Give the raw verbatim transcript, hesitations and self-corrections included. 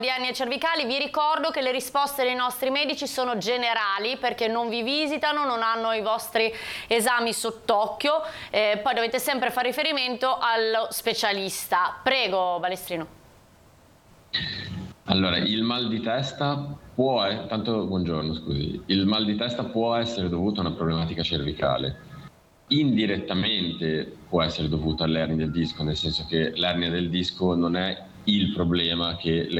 Di ernie cervicali. Vi ricordo che le risposte dei nostri medici sono generali perché non vi visitano, non hanno i vostri esami sott'occhio, eh, poi dovete sempre fare riferimento allo specialista. Prego Balestrino. Allora, il mal di testa può, tanto buongiorno scusi, il mal di testa può essere dovuto a una problematica cervicale. Indirettamente può essere dovuto all'ernia del disco, nel senso che l'ernia del disco non è il problema che le